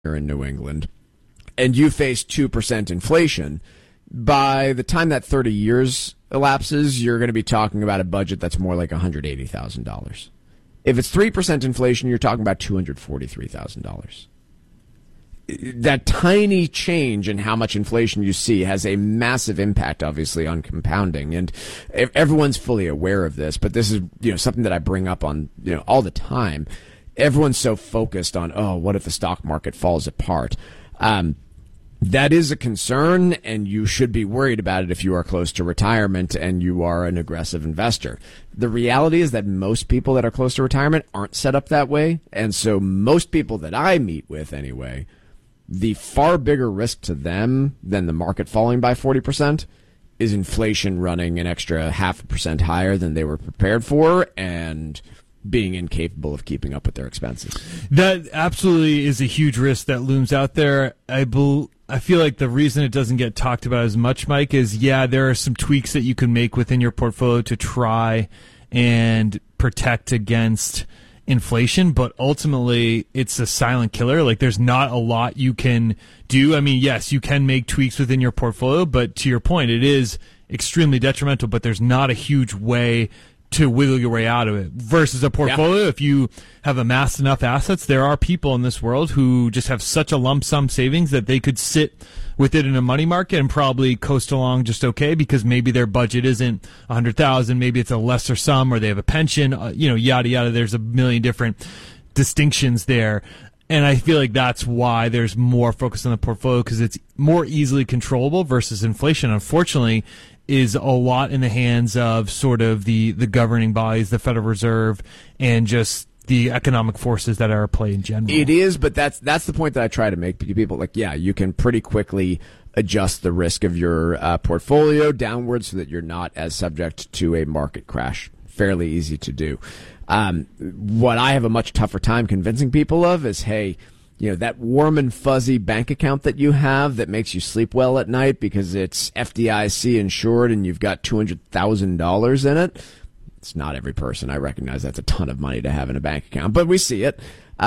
here in New England, and you face 2% inflation, by the time that 30 years elapses, you're going to be talking about a budget that's more like $180,000. If it's 3% inflation, you're talking about $243,000. That tiny change in how much inflation you see has a massive impact, obviously, on compounding, and everyone's fully aware of this. But this is, something that I bring up on, all the time. Everyone's so focused on, what if the stock market falls apart? That is a concern, and you should be worried about it if you are close to retirement and you are an aggressive investor. The reality is that most people that are close to retirement aren't set up that way, and so most people that I meet with anyway, the far bigger risk to them than the market falling by 40% is inflation running an extra 0.5% higher than they were prepared for and being incapable of keeping up with their expenses. That absolutely is a huge risk that looms out there. I feel like the reason it doesn't get talked about as much, Mike, is, there are some tweaks that you can make within your portfolio to try and protect against inflation, but ultimately it's a silent killer. Like, there's not a lot you can do. I mean, yes, you can make tweaks within your portfolio, but to your point, it is extremely detrimental, but there's not a huge way to wiggle your way out of it. Versus a portfolio, if you have amassed enough assets, there are people in this world who just have such a lump sum savings that they could sit with it in a money market and probably coast along just okay, because maybe their budget isn't 100,000, maybe it's a lesser sum, or they have a pension, yada yada. There's a million different distinctions there. And I feel like that's why there's more focus on the portfolio, because it's more easily controllable versus inflation. Unfortunately, is a lot in the hands of sort of the governing bodies, the Federal Reserve, and just the economic forces that are at play in general. It is, but that's the point that I try to make to people. Like, you can pretty quickly adjust the risk of your portfolio downwards so that you're not as subject to a market crash. Fairly easy to do. What I have a much tougher time convincing people of is, hey, that warm and fuzzy bank account that you have that makes you sleep well at night because it's FDIC insured and you've got $200,000 in it. It's not every person. I recognize that's a ton of money to have in a bank account, but we see it.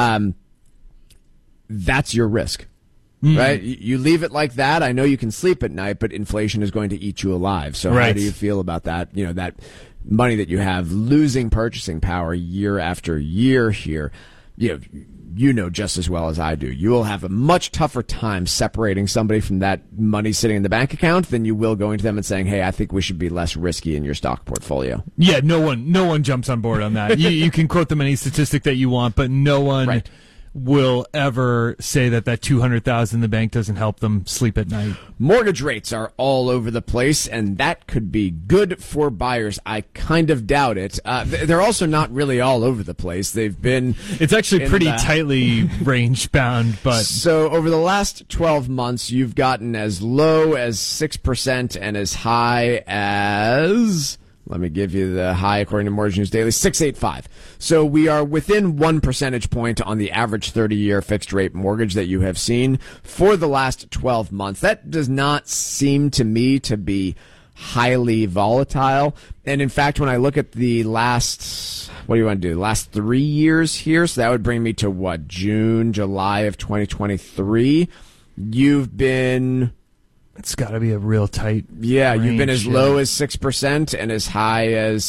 That's your risk, right? You leave it like that. I know you can sleep at night, but inflation is going to eat you alive. So How do you feel about that? That money that you have losing purchasing power year after year here. You know just as well as I do, you will have a much tougher time separating somebody from that money sitting in the bank account than you will going to them and saying, hey, I think we should be less risky in your stock portfolio. Yeah, no one jumps on board on that. You can quote them any statistic that you want, but no one will ever say that $200,000 in the bank doesn't help them sleep at night. Mortgage rates are all over the place, and that could be good for buyers. I kind of doubt it. They're also not really all over the place. They've been... It's actually pretty tightly range-bound, but... So over the last 12 months, you've gotten as low as 6% and as high as... Let me give you the high according to Mortgage News Daily, 6.85. So we are within 1 percentage point on the average 30-year fixed-rate mortgage that you have seen for the last 12 months. That does not seem to me to be highly volatile. And in fact, when I look at the last, what do you want to do, the last 3 years here, so that would bring me to June, July of 2023, you've been... It's got to be a real tight range. You've been as low as 6% and as high as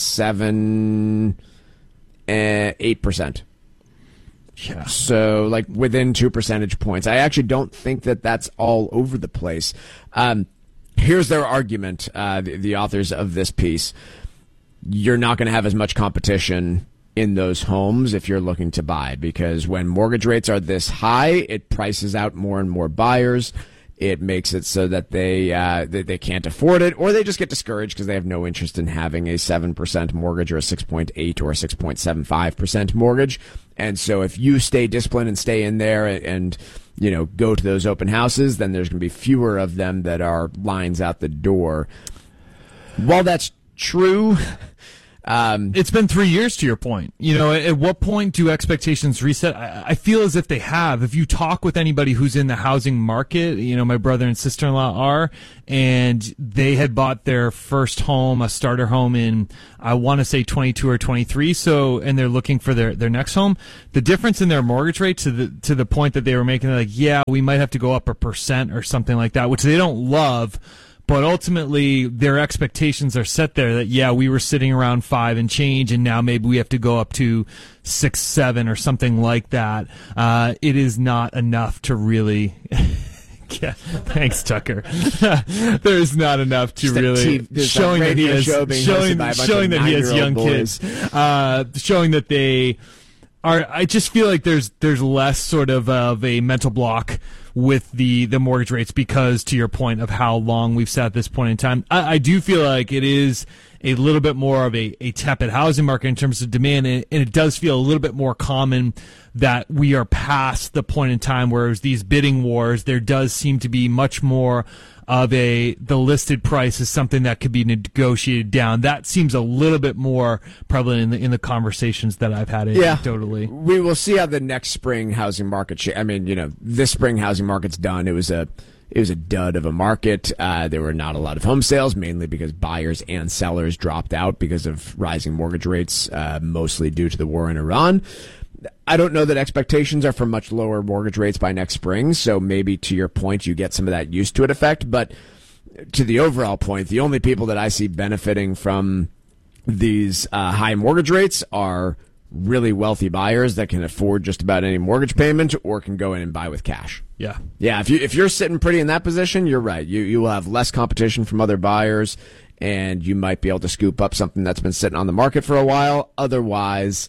8%. Yeah. So, within 2 percentage points. I actually don't think that that's all over the place. Here's their argument, the authors of this piece. You're not going to have as much competition in those homes if you're looking to buy, because when mortgage rates are this high, it prices out more and more buyers. It makes it so that they can't afford it, or they just get discouraged because they have no interest in having a 7% mortgage or a 6.8 or a 6.75% mortgage. And so if you stay disciplined and stay in there and go to those open houses, then there's going to be fewer of them that are lines out the door. While that's true, It's been 3 years to your point. At what point do expectations reset? I feel as if they have. If you talk with anybody who's in the housing market, my brother and sister-in-law are, and they had bought their first home, a starter home in, I want to say 22 or 23. And they're looking for their next home. The difference in their mortgage rate to the point that they were making, like, yeah, we might have to go up 1% or something like that, which they don't love. But ultimately, their expectations are set there that, yeah, we were sitting around 5 and change, and now maybe we have to go up to 6, 7 or something like that. It is not enough to really... Yeah, thanks, Tucker. There's not enough to really showing that he has young kids, showing that they are. I just feel like there's less sort of a mental block with the mortgage rates because, to your point of how long we've sat at this point in time, I do feel like it is a little bit more of a tepid housing market in terms of demand, and it does feel a little bit more common that we are past the point in time where there's these bidding wars. There does seem to be much more of the listed price is something that could be negotiated down. That seems a little bit more prevalent in the conversations that I've had anecdotally. We will see how the next spring housing market this spring housing market's done. It was a dud of a market. There were not a lot of home sales, mainly because buyers and sellers dropped out because of rising mortgage rates, mostly due to the war in Iran. I don't know that expectations are for much lower mortgage rates by next spring, so maybe to your point, you get some of that used to it effect. But to the overall point, the only people that I see benefiting from these high mortgage rates are really wealthy buyers that can afford just about any mortgage payment or can go in and buy with cash. Yeah. If you're sitting pretty in that position, you're right. You will have less competition from other buyers, and you might be able to scoop up something that's been sitting on the market for a while. Otherwise,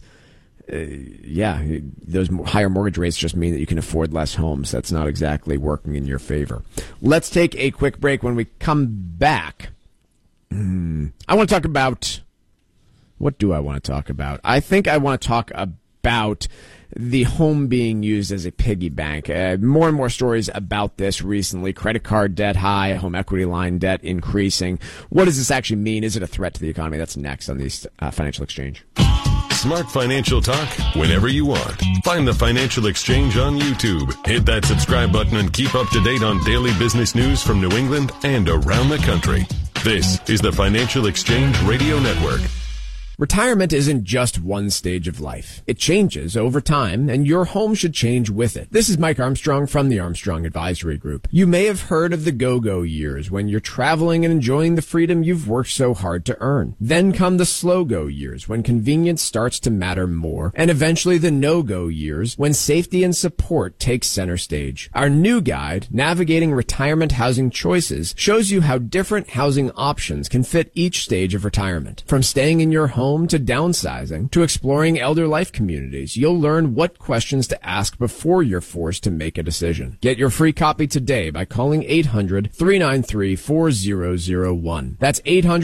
those higher mortgage rates just mean that you can afford less homes. That's not exactly working in your favor. Let's take a quick break. When we come back, I want to talk about... What do I want to talk about? I think I want to talk about the home being used as a piggy bank. More and more stories about this recently. Credit card debt high, home equity line debt increasing. What does this actually mean? Is it a threat to the economy? That's next on the Financial Exchange. Smart financial talk whenever you want. Find the Financial Exchange on YouTube. Hit that subscribe button and keep up to date on daily business news from New England and around the country. This is the Financial Exchange Radio Network. Retirement isn't just one stage of life. It changes over time, and your home should change with it. This is Mike Armstrong from the Armstrong Advisory Group. You may have heard of the go-go years when you're traveling and enjoying the freedom you've worked so hard to earn. Then come the slow-go years when convenience starts to matter more, and eventually the no-go years when safety and support take center stage. Our new guide, Navigating Retirement Housing Choices, shows you how different housing options can fit each stage of retirement. From staying in your home to downsizing to exploring elder life communities, you'll learn what questions to ask before you're forced to make a decision. Get your free copy today by calling 800-393-4001. That's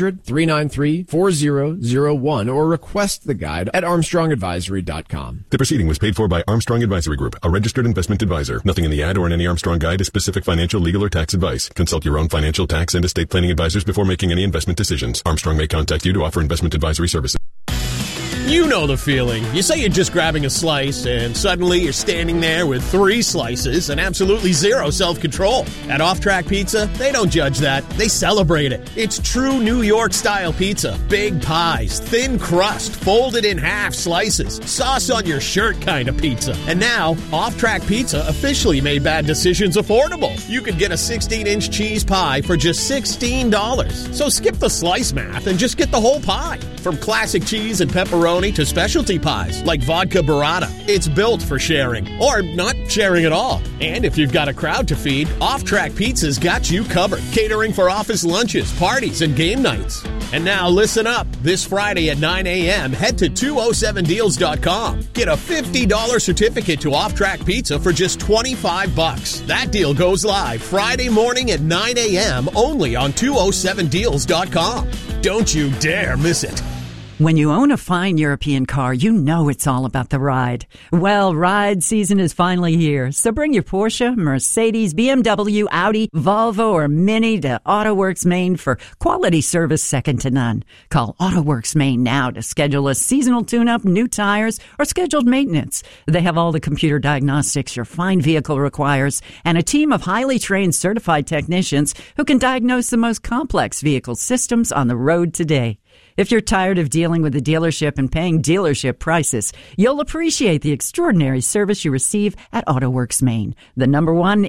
800-393-4001, or request the guide at armstrongadvisory.com. The proceeding was paid for by Armstrong Advisory Group, a registered investment advisor. Nothing in the ad or in any Armstrong guide is specific financial, legal, or tax advice. Consult your own financial, tax, and estate planning advisors before making any investment decisions. Armstrong may contact you to offer investment advisory services. You know the feeling. You say you're just grabbing a slice, and suddenly you're standing there with 3 slices and absolutely zero self-control. At Off Track Pizza, they don't judge that. They celebrate it. It's true New York-style pizza. Big pies, thin crust, folded in half slices, sauce on your shirt kind of pizza. And now, Off Track Pizza officially made bad decisions affordable. You could get a 16-inch cheese pie for just $16. So skip the slice math and just get the whole pie. From classic cheese and pepperoni to specialty pies like vodka burrata. It's built for sharing, or not sharing at all. And if you've got a crowd to feed, Off Track Pizza's got you covered, catering for office lunches, parties, and game nights. And now listen up. This Friday at 9 a.m., head to 207deals.com. Get a $50 certificate to Off Track Pizza for just $25. That deal goes live Friday morning at 9 a.m. only on 207deals.com. Don't you dare miss it. When you own a fine European car, you know it's all about the ride. Well, ride season is finally here, so bring your Porsche, Mercedes, BMW, Audi, Volvo, or Mini to AutoWorks Maine for quality service second to none. Call AutoWorks Maine now to schedule a seasonal tune-up, new tires, or scheduled maintenance. They have all the computer diagnostics your fine vehicle requires and a team of highly trained certified technicians who can diagnose the most complex vehicle systems on the road today. If you're tired of dealing with the dealership and paying dealership prices, you'll appreciate the extraordinary service you receive at AutoWorks Maine, the #1